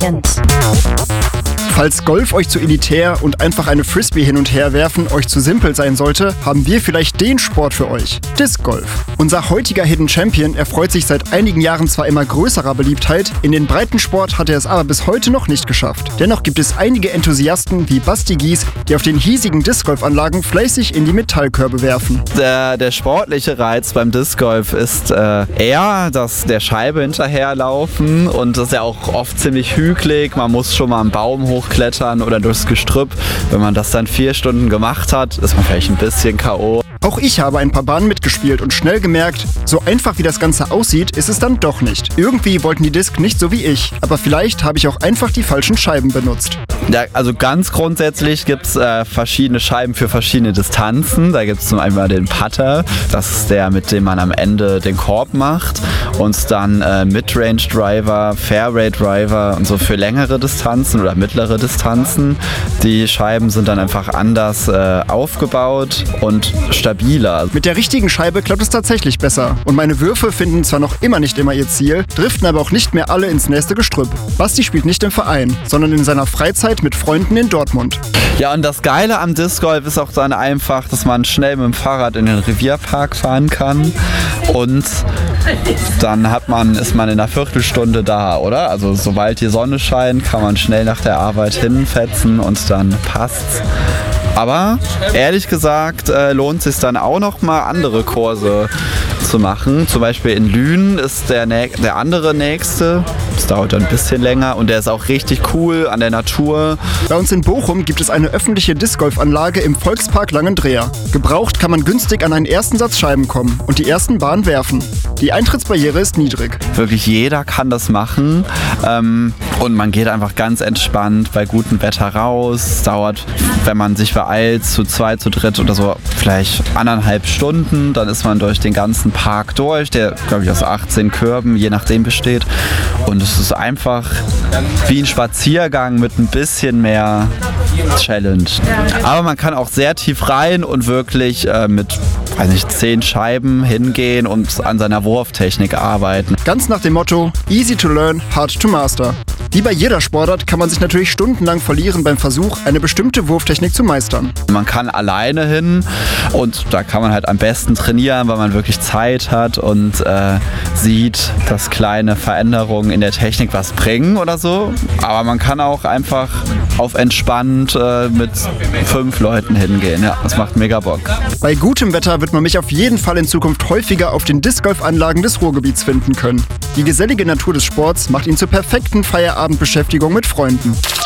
Champions. Falls Golf euch zu elitär und einfach eine Frisbee hin und her werfen euch zu simpel sein sollte, haben wir vielleicht den Sport für euch: Disc Golf. Unser heutiger Hidden Champion erfreut sich seit einigen Jahren zwar immer größerer Beliebtheit, in den Breitensport hat er es aber bis heute noch nicht geschafft. Dennoch gibt es einige Enthusiasten wie Basti Gies, die auf den hiesigen Disc Golf-Anlagen fleißig in die Metallkörbe werfen. Der sportliche Reiz beim Disc Golf ist eher, dass der Scheibe hinterherlaufen, und das ist ja auch oft ziemlich hügelig. Man muss schon mal einen Baum hochklettern oder durchs Gestrüpp. Wenn man das dann 4 Stunden gemacht hat, ist man vielleicht ein bisschen K.O. Auch ich habe ein paar Bahnen mitgespielt und schnell gemerkt, so einfach wie das Ganze aussieht, ist es dann doch nicht. Irgendwie wollten die Disc nicht so wie ich, aber vielleicht habe ich auch einfach die falschen Scheiben benutzt. Ja, also ganz grundsätzlich gibt es verschiedene Scheiben für verschiedene Distanzen. Da gibt es zum einen den Putter, das ist der, mit dem man am Ende den Korb macht, und dann Midrange Driver, Fairway Driver und so für längere Distanzen oder mittlere Distanzen. Die Scheiben sind dann einfach anders aufgebaut und stabiler. Mit der richtigen Scheibe klappt es tatsächlich besser. Und meine Würfe finden zwar noch immer nicht immer ihr Ziel, driften aber auch nicht mehr alle ins nächste Gestrüpp. Basti spielt nicht im Verein, sondern in seiner Freizeit mit Freunden in Dortmund. Ja, und das Geile am Disc Golf ist auch dann einfach, dass man schnell mit dem Fahrrad in den Revierpark fahren kann, und dann ist man in einer Viertelstunde da, oder? Also sobald die Sonne scheint, kann man schnell nach der Arbeit hinfetzen und dann passt's. Aber ehrlich gesagt lohnt es sich dann auch noch mal andere Kurse zu machen. Zum Beispiel in Lünen ist der andere nächste. Das dauert ein bisschen länger und der ist auch richtig cool an der Natur. Bei uns in Bochum gibt es eine öffentliche Disc-Golf-Anlage im Volkspark Langendreer. Gebraucht kann man günstig an einen ersten Satz Scheiben kommen und die ersten Bahnen werfen. Die Eintrittsbarriere ist niedrig. Wirklich jeder kann das machen, und man geht einfach ganz entspannt bei gutem Wetter raus. Es dauert, wenn man sich beeilt, zu 2, zu 3 oder so, vielleicht 1,5 Stunden. Dann ist man durch den ganzen Park durch, der, glaube ich, aus 18 Körben, je nachdem besteht. Und es ist einfach wie ein Spaziergang mit ein bisschen mehr Challenge. Aber man kann auch sehr tief rein und wirklich mit 10 Scheiben hingehen und an seiner Wurftechnik arbeiten. Ganz nach dem Motto: Easy to learn, hard to master. Wie bei jeder Sportart kann man sich natürlich stundenlang verlieren beim Versuch, eine bestimmte Wurftechnik zu meistern. Man kann alleine hin, und da kann man halt am besten trainieren, weil man wirklich Zeit hat und sieht, dass kleine Veränderungen in der Technik was bringen oder so. Aber man kann auch einfach auf entspannt mit 5 Leuten hingehen. Ja, das macht mega Bock. Bei gutem Wetter wird man mich auf jeden Fall in Zukunft häufiger auf den Disc-Golf-Anlagen des Ruhrgebiets finden können. Die gesellige Natur des Sports macht ihn zur perfekten Feierabendbeschäftigung mit Freunden.